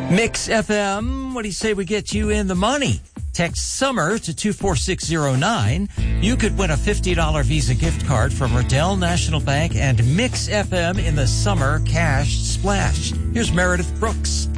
Mix FM, what do you say we get you in the money? Text SUMMER to 24609. You could win a $50 Visa gift card from Riddell National Bank and Mix FM in the Summer Cash Splash. Here's Meredith Brooks.